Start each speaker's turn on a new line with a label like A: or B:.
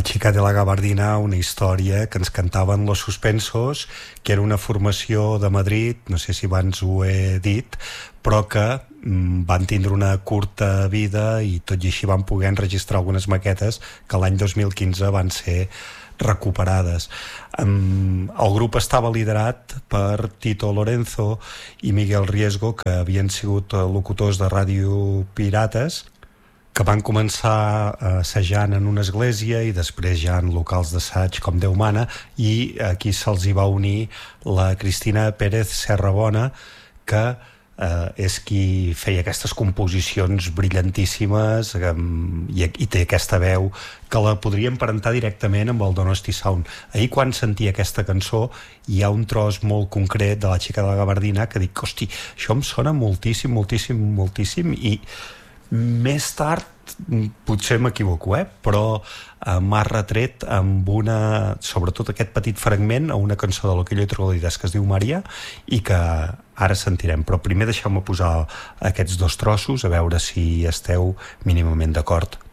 A: Chica de la Gabardina, una història que ens cantaven Los Suspensos, que era una formació de Madrid, no sé si abans ho he dit, però que van tindre una curta vida i tot i així van poder enregistrar algunes maquetes que l'any 2015 van ser recuperades. El grup estava liderat per Tito Lorenzo i Miguel Riesgo, que havien sigut locutors de Ràdio Pirates, que van començar assajant en una església i després ja en locals d'assaig com Déu mana, i aquí se'ls hi va unir la Cristina Pérez Serrabona, que és qui feia aquestes composicions brillantíssimes i té aquesta veu que la podríem parentar directament amb el Donosti Sound. Ahir quan sentia aquesta cançó hi ha un tros molt concret de la Chica de la Gabardina que dic, hosti, això em sona moltíssim, moltíssim, moltíssim, i més tard potser m'equivoco, però m'ha retret amb sobretot aquest petit fragment a una cançó de Loquillo y Trogloditas que es diu Maria i que ara sentirem, però primer deixeu-me posar aquests dos trossos a veure si esteu mínimament d'acord.